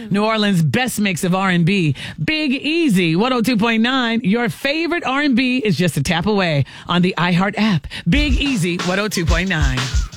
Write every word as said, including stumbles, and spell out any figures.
New Orleans' best mix of R and B. Big Easy, one oh two point nine. Your favorite R and B is just a tap away on the iHeart app. Big Easy, one oh two point nine.